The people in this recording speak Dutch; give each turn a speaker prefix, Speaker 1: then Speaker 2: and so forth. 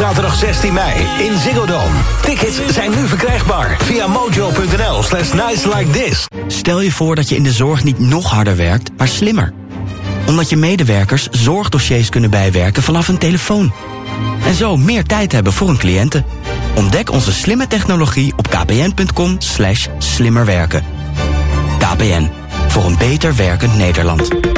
Speaker 1: zaterdag 16 mei in Ziggo Dome. Tickets zijn nu verkrijgbaar via mojo.nl/nights-like-this.
Speaker 2: Stel je voor dat je in de zorg niet nog harder werkt, maar slimmer. Omdat je medewerkers zorgdossiers kunnen bijwerken vanaf een telefoon. En zo meer tijd hebben voor hun cliënten. Ontdek onze slimme technologie op kpn.com/slimmerwerken. KPN, voor een beter werkend Nederland.